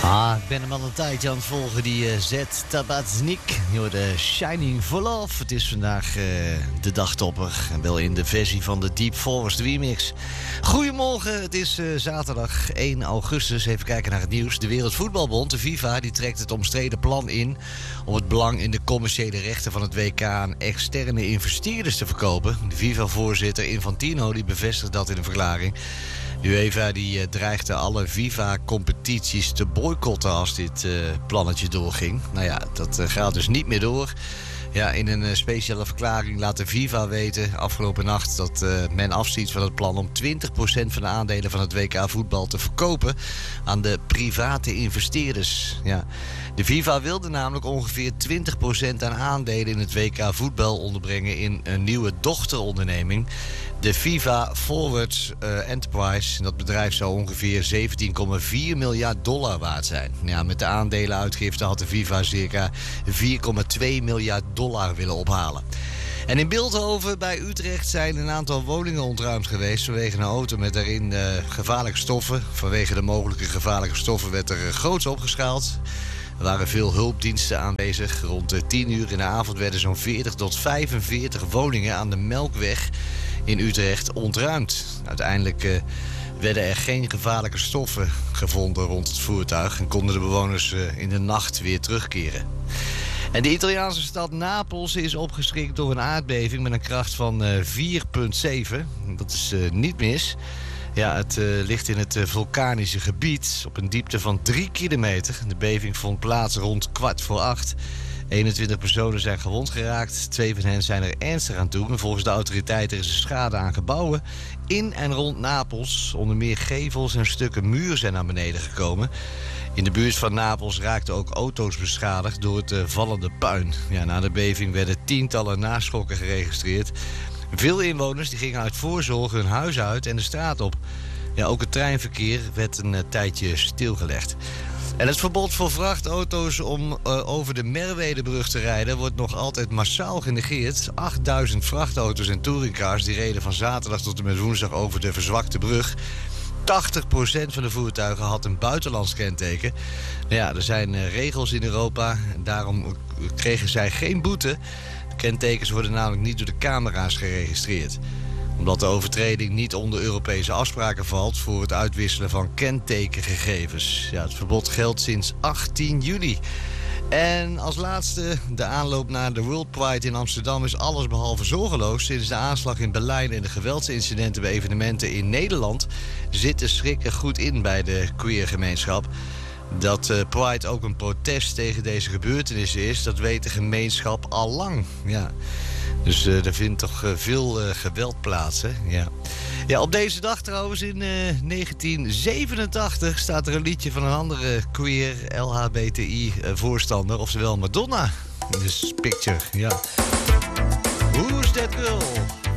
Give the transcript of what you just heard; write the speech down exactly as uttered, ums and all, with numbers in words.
Ah, ik ben hem al een tijdje aan het volgen, die uh, Z Tabaznik. De Shining for Love. Het is vandaag uh, de dagtopper. En wel in de versie van de Deep Forest remix. Goedemorgen, het is uh, zaterdag één augustus. Even kijken naar het nieuws. De Wereldvoetbalbond, de FIFA, die trekt het omstreden plan in om het belang in de commerciële rechten van het W K aan externe investeerders te verkopen. De FIFA-voorzitter Infantino die bevestigt dat in een verklaring. De UEFA die uh, dreigde alle FIFA-competities te boycotten als dit uh, plannetje doorging. Nou ja, dat uh, gaat dus niet meer door. Ja, in een uh, speciale verklaring laat de FIFA weten afgelopen nacht dat uh, men afziet van het plan om twintig procent van de aandelen van het W K voetbal te verkopen aan de private investeerders. Ja. De FIFA wilde namelijk ongeveer twintig procent aan aandelen in het W K voetbal onderbrengen in een nieuwe dochteronderneming. De FIFA Forward uh, Enterprise. Dat bedrijf zou ongeveer zeventien komma vier miljard dollar waard zijn. Ja, met de aandelenuitgifte had de FIFA circa vier komma twee miljard dollar willen ophalen. En in Bilthoven bij Utrecht zijn een aantal woningen ontruimd geweest vanwege een auto met daarin uh, gevaarlijke stoffen. Vanwege de mogelijke gevaarlijke stoffen werd er uh, groots opgeschaald. Er waren veel hulpdiensten aanwezig. Rond tien uur in de avond werden zo'n veertig tot vijfenveertig woningen aan de Melkweg in Utrecht ontruimd. Uiteindelijk uh, werden er geen gevaarlijke stoffen gevonden rond het voertuig en konden de bewoners uh, in de nacht weer terugkeren. En de Italiaanse stad Napels is opgeschrikt door een aardbeving met een kracht van uh, vier komma zeven. Dat is uh, niet mis. Ja, het uh, ligt in het uh, vulkanische gebied op een diepte van drie kilometer. De beving vond plaats rond kwart voor acht. eenentwintig personen zijn gewond geraakt. Twee van hen zijn er ernstig aan toe. En volgens de autoriteiten is er schade aan gebouwen in en rond Napels. Onder meer gevels en stukken muur zijn naar beneden gekomen. In de buurt van Napels raakten ook auto's beschadigd door het uh, vallende puin. Ja, na de beving werden tientallen naschokken geregistreerd. Veel inwoners die gingen uit voorzorg hun huis uit en de straat op. Ja, ook het treinverkeer werd een uh, tijdje stilgelegd. En het verbod voor vrachtauto's om uh, over de Merwedebrug te rijden wordt nog altijd massaal genegeerd. achtduizend vrachtauto's en touringcars die reden van zaterdag tot en met woensdag over de verzwakte brug. tachtig procent van de voertuigen had een buitenlands kenteken. Nou ja, er zijn uh, regels in Europa. Daarom kregen zij geen boete. Kentekens worden namelijk niet door de camera's geregistreerd. Omdat de overtreding niet onder Europese afspraken valt voor het uitwisselen van kentekengegevens. Ja, het verbod geldt sinds achttien juli. En als laatste, de aanloop naar de World Pride in Amsterdam is allesbehalve zorgeloos. Sinds de aanslag in Berlijn en de geweldsincidenten bij evenementen in Nederland zit de schrik er goed in bij de queergemeenschap. Dat uh, Pride ook een protest tegen deze gebeurtenissen is, dat weet de gemeenschap al lang. Ja. Dus uh, er vindt toch uh, veel uh, geweld plaats. Hè? Ja. Ja, op deze dag trouwens in uh, negentien zevenentachtig staat er een liedje van een andere queer L H B T I-voorstander, oftewel Madonna. Dus Picture, ja. Who's that girl?